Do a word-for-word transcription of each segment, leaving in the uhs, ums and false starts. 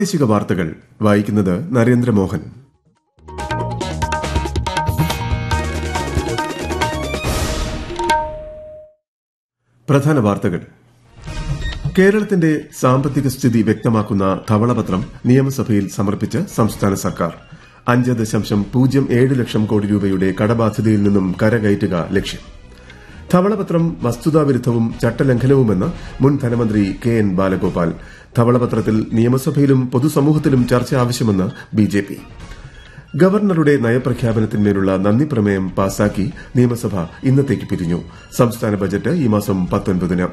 പ്രാദേശിക വാർത്തകൾ വായിക്കുന്നത് നരേന്ദ്രമോഹൻ. പ്രധാന വാർത്തകൾ. കേരളത്തിന്റെ സാമ്പത്തിക സ്ഥിതി വ്യക്തമാക്കുന്ന ധവളപത്രം നിയമസഭയിൽ സമർപ്പിച്ച് സംസ്ഥാന സർക്കാർ. അഞ്ച് ദശാംശം പൂജ്യം ഏഴ് ലക്ഷം കോടി രൂപയുടെ കടബാധ്യതയിൽ നിന്നും കരകയറ്റുക ലക്ഷ്യം. ധവളപത്രം വസ്തുതാവിരുദ്ധവും ചട്ടലംഘനവുമെന്ന് മുൻ ധനമന്ത്രി കെ എൻ ബാലഗോപാൽ. ധവളപത്രത്തിൽ നിയമസഭയിലും പൊതുസമൂഹത്തിലും ചർച്ച ആവശ്യമെന്ന് ബിജെപി. ഗവർണറുടെ നയപ്രഖ്യാപനത്തിന്മേലുള്ള നന്ദി പ്രമേയം പാസാക്കി നിയമസഭ ഇന്നത്തേക്ക് പിരിഞ്ഞു. സംസ്ഥാന ബജറ്റ് ഈ മാസം പത്തൊൻപതിന്.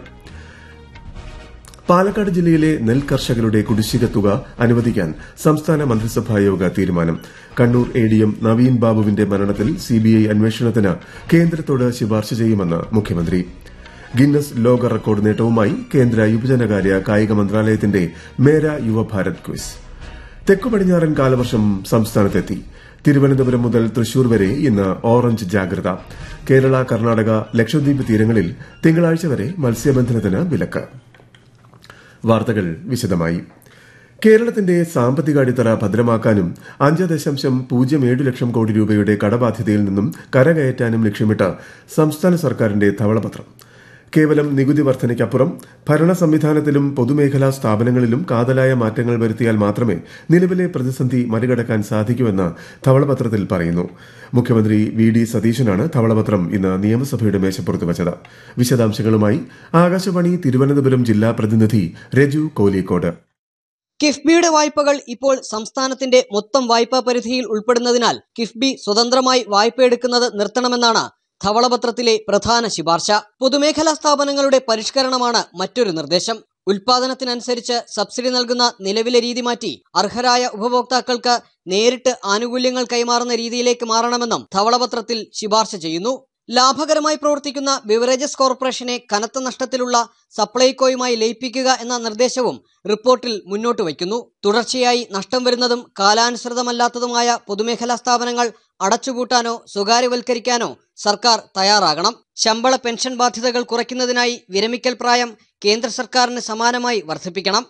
പാലക്കാട് ജില്ലയിലെ നെൽ കർഷകരുടെ കുടിശ്ശിക തുക അനുവദിക്കാൻ സംസ്ഥാന മന്ത്രിസഭായോഗ തീരുമാനം. Kannur A D M Naveen ബാബുവിന്റെ മരണത്തിൽ സിബിഐ അന്വേഷണത്തിന് കേന്ദ്രത്തോട് ശുപാർശ ചെയ്യുമെന്ന് മുഖ്യമന്ത്രി. ഗിന്നസ് ലോക റെക്കോർഡ് നേട്ടവുമായി കേന്ദ്ര യുവജനകാര്യ കായിക മന്ത്രാലയത്തിന്റെ മേര യുവഭാരത് ക്വിസ്. തെക്കു പടിഞ്ഞാറൻ കാലവർഷം സംസ്ഥാനത്തെത്തി. തിരുവനന്തപുരം മുതൽ തൃശൂർ വരെ ഇന്ന് ഓറഞ്ച് ജാഗ്രത. കേരള, കർണാടക, ലക്ഷദ്വീപ് തീരങ്ങളിൽ തിങ്കളാഴ്ച വരെ മത്സ്യബന്ധനത്തിന് വിലക്ക്. വാർത്തകൾ വിശദമായി. കേരളത്തിന്റെ സാമ്പത്തിക അടിത്തറ ഭദ്രമാക്കാനും അഞ്ച് ദശാംശം പൂജ്യം ഏഴ് ലക്ഷം കോടി രൂപയുടെ കടബാധ്യതയിൽ നിന്നും കരകയറ്റാനും ലക്ഷ്യമിട്ട് സംസ്ഥാന സർക്കാരിന്റെ ധവളപത്രം. കേവലം നികുതി വർധനയ്ക്കപ്പുറം ഭരണ സംവിധാനത്തിലും പൊതുമേഖലാ സ്ഥാപനങ്ങളിലും കാതലായ മാറ്റങ്ങൾ വരുത്തിയാൽ മാത്രമേ നിലവിലെ പ്രതിസന്ധി മറികടക്കാൻ സാധിക്കൂവെന്ന് ധവളപത്രത്തിൽ പറയുന്നു. മുഖ്യമന്ത്രി വി ഡി സതീശനാണ് ധവളപത്രം ഇന്ന് നിയമസഭയുടെ മേശപ്പുറത്ത് വച്ചത്. വിശദാംശങ്ങളുമായി ആകാശവാണി തിരുവനന്തപുരം ജില്ലാ പ്രതിനിധി രജു കോലിക്കോട്. കിഫ്ബിയുടെ വായ്പകൾ ഇപ്പോൾ സംസ്ഥാനത്തിന്റെ മൊത്തം വായ്പാ പരിധിയിൽ ഉൾപ്പെടുന്നതിനാൽ കിഫ്ബി സ്വതന്ത്രമായി വായ്പയെടുക്കുന്നത് നിർത്തണമെന്നാണ് ധവളപത്രത്തിലെ പ്രധാന ശുപാർശ. പൊതുമേഖലാ സ്ഥാപനങ്ങളുടെ പരിഷ്കരണമാണ് മറ്റൊരു നിർദ്ദേശം. ഉൽപാദനത്തിനനുസരിച്ച് സബ്സിഡി നൽകുന്ന നിലവിലെ രീതി മാറ്റി അർഹരായ ഉപഭോക്താക്കൾക്ക് നേരിട്ട് ആനുകൂല്യങ്ങൾ കൈമാറുന്ന രീതിയിലേക്ക് മാറണമെന്നും ധവളപത്രത്തിൽ ശുപാർശ ചെയ്യുന്നു. ലാഭകരമായി പ്രവർത്തിക്കുന്ന ബിവറേജസ് കോർപ്പറേഷനെ കനത്ത നഷ്ടത്തിലുള്ള സപ്ലൈകോയുമായി ലയിപ്പിക്കുക എന്ന നിർദ്ദേശവും റിപ്പോർട്ടിൽ മുന്നോട്ട് വയ്ക്കുന്നു. തുടർച്ചയായി നഷ്ടം വരുന്നതും കാലാനുസൃതമല്ലാത്തതുമായ പൊതുമേഖലാ സ്ഥാപനങ്ങൾ അടച്ചുപൂട്ടാനോ സ്വകാര്യവൽക്കരിക്കാനോ സർക്കാർ തയ്യാറാകണം. ശമ്പള പെൻഷൻ ബാധ്യതകൾ കുറയ്ക്കുന്നതിനായി വിരമിക്കൽ പ്രായം കേന്ദ്ര സർക്കാരിന് സമാനമായി വർദ്ധിപ്പിക്കണം.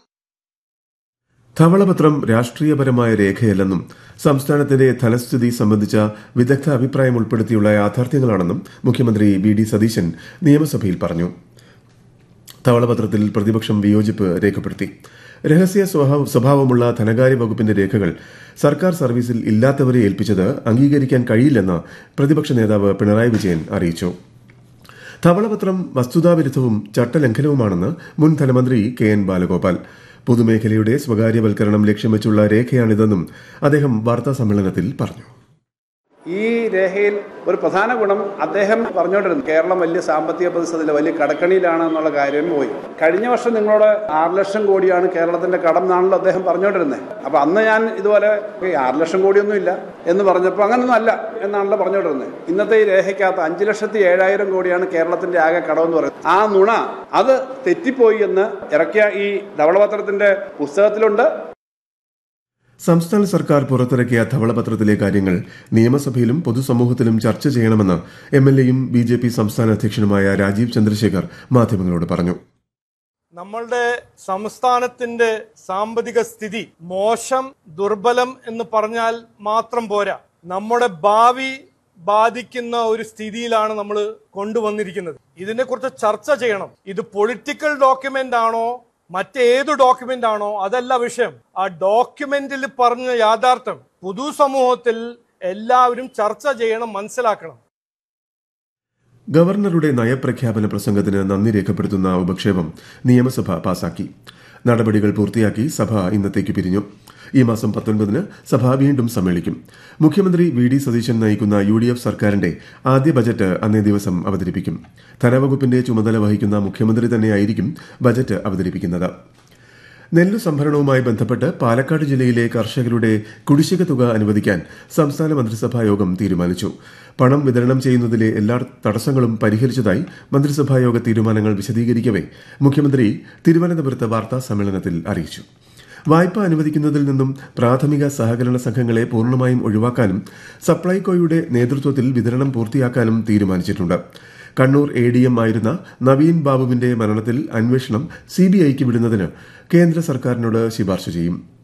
ധവളപത്രം രാഷ്ട്രീയപരമായ രേഖയല്ലെന്നും സംസ്ഥാനത്തിന്റെ ധനസ്ഥിതി സംബന്ധിച്ച വിദഗ്ധ അഭിപ്രായം ഉൾപ്പെടുത്തിയുള്ള യാഥാർത്ഥ്യങ്ങളാണെന്നും മുഖ്യമന്ത്രി വി ഡി സതീശൻ നിയമസഭയിൽ പറഞ്ഞു. ധവളപത്രത്തിൽ പ്രതിപക്ഷം വിയോജിപ്പ് രേഖപ്പെടുത്തി. രഹസ്യ സ്വഭാവമുള്ള ധനകാര്യ വകുപ്പിന്റെ രേഖകൾ സർക്കാർ സർവീസിൽ ഇല്ലാത്തവരെ ഏൽപ്പിച്ചത് അംഗീകരിക്കാൻ കഴിയില്ലെന്ന് പ്രതിപക്ഷ നേതാവ് പിണറായി വിജയൻ അറിയിച്ചു. ധവളപത്രം വസ്തുതാവിരുദ്ധവും ചട്ടലംഘനവുമാണെന്ന് മുൻ ധനമന്ത്രി കെ എൻ ബാലഗോപാൽ. പൊതുമേഖലയുടെ സ്വകാര്യവൽക്കരണം ലക്ഷ്യം വെച്ചുള്ള രേഖയാണിതെന്നും അദ്ദേഹം വാർത്താസമ്മേളനത്തിൽ പറഞ്ഞു. ഈ രേഖയിൽ ഒരു പ്രധാന ഗുണം അദ്ദേഹം പറഞ്ഞുകൊണ്ടിരുന്നു, കേരളം വലിയ സാമ്പത്തിക പ്രതിസന്ധിയില്ല, വലിയ കടക്കണിയിലാണ് എന്നുള്ള കാര്യം പോയി. കഴിഞ്ഞ വർഷം നിങ്ങളോട് ആറ് ലക്ഷം കോടിയാണ് കേരളത്തിന്റെ കടം എന്നാണല്ലോ അദ്ദേഹം പറഞ്ഞുകൊണ്ടിരുന്നത്. അപ്പൊ അന്ന് ഞാൻ ഇതുപോലെ ആറ് ലക്ഷം കോടിയൊന്നും ഇല്ല എന്ന് പറഞ്ഞപ്പോൾ അങ്ങനൊന്നും അല്ല എന്നാണല്ലോ പറഞ്ഞുകൊണ്ടിരുന്നത്. ഇന്നത്തെ ഈ രേഖയ്ക്കകത്ത് അഞ്ചു ലക്ഷത്തി ഏഴായിരം കോടിയാണ് കേരളത്തിന്റെ ആകെ കടമെന്ന് പറയുന്നത്. ആ നുണ അത് തെറ്റിപ്പോയി എന്ന് ഇറക്കിയ ഈ ധവളപത്രത്തിന്റെ പുസ്തകത്തിലുണ്ട്. സംസ്ഥാന സർക്കാർ പുറത്തിറക്കിയ ധവളപത്രത്തിലെ കാര്യങ്ങൾ നിയമസഭയിലും പൊതുസമൂഹത്തിലും ചർച്ച ചെയ്യണമെന്ന് എം എൽ എയും ബി ജെ പി സംസ്ഥാന അധ്യക്ഷനുമായ രാജീവ് ചന്ദ്രശേഖർ മാധ്യമങ്ങളോട് പറഞ്ഞു. നമ്മളുടെ സംസ്ഥാനത്തിന്റെ സാമ്പത്തിക സ്ഥിതി മോശം, ദുർബലം എന്ന് പറഞ്ഞാൽ മാത്രം പോരാ. നമ്മുടെ ഭാവി ബാധിക്കുന്ന ഒരു സ്ഥിതിയിലാണ് നമ്മൾ കൊണ്ടുവന്നിരിക്കുന്നത്. ഇതിനെക്കുറിച്ച് ചർച്ച ചെയ്യണം. ഇത് പൊളിറ്റിക്കൽ ഡോക്യുമെന്റ് ആണോ മറ്റേതു ഡോക്യുമെന്റ് ആണോ അതല്ല വിഷയം. ആ ഡോക്യുമെന്റിൽ പറഞ്ഞ യാഥാർത്ഥ്യം പൊതുസമൂഹത്തിൽ എല്ലാവരും ചർച്ച ചെയ്യണം, മനസ്സിലാക്കണം. ഗവർണറുടെ നയപ്രഖ്യാപന പ്രസംഗത്തിന് നന്ദി രേഖപ്പെടുത്തുന്ന ഉപക്ഷേപം നിയമസഭ പാസാക്കി. നടപടികൾ പൂർത്തിയാക്കി സഭ ഇന്നത്തേക്ക് പിരിഞ്ഞു. ഈ മാസം പത്തൊൻപതിന് സഭ വീണ്ടും സമ്മേളിക്കും. മുഖ്യമന്ത്രി വി ഡി സതീശൻ നയിക്കുന്ന യു ഡി എഫ് സർക്കാരിന്റെ ആദ്യ ബജറ്റ് അന്നേ ദിവസം അവതരിപ്പിക്കും. ധനവകുപ്പിന്റെ ചുമതല വഹിക്കുന്ന മുഖ്യമന്ത്രി തന്നെയായിരിക്കും ബജറ്റ് അവതരിപ്പിക്കുന്നത്. നെല്ലു സംഭരണവുമായി ബന്ധപ്പെട്ട് പാലക്കാട് ജില്ലയിലെ കർഷകരുടെ കുടിശ്ശിക തുക അനുവദിക്കാൻ സംസ്ഥാന മന്ത്രിസഭാ യോഗം തീരുമാനിച്ചു. പണം വിതരണം ചെയ്യുന്നതിലെ എല്ലാ തടസ്സങ്ങളും പരിഹരിച്ചതായി മന്ത്രിസഭായോഗ തീരുമാനങ്ങൾ വിശദീകരിക്കവെ മുഖ്യമന്ത്രി തിരുവനന്തപുരത്ത് വാർത്താ സമ്മേളനത്തിൽ അറിയിച്ചു. വായ്പ അനുവദിക്കുന്നതിൽ നിന്നും പ്രാഥമിക സഹകരണ സംഘങ്ങളെ പൂർണ്ണമായും ഒഴിവാക്കാനും സപ്ലൈകോയുടെ നേതൃത്വത്തിൽ വിതരണം പൂർത്തിയാക്കാനും തീരുമാനിച്ചിട്ടുണ്ട്. കണ്ണൂർ എ ഡി എം ആയിരുന്ന നവീൻ ബാബുവിന്റെ മരണത്തിൽ അന്വേഷണം സിബിഐക്ക് വിടുന്നതിന് കേന്ദ്ര സർക്കാരിനോട് ശുപാർശ ചെയ്യും.